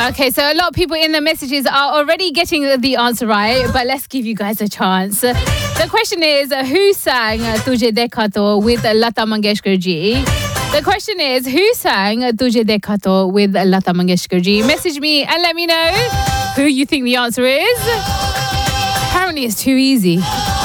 Okay, so a lot of people in the messages are already getting the answer right, but let's give you guys a chance. The question is, who sang Tujhe Dekha To with Lata Mangeshkar ji? The question is, who sang Tujhe Dekha To with Lata Mangeshkar ji? Message me and let me know who you think the answer is. Apparently it's too easy.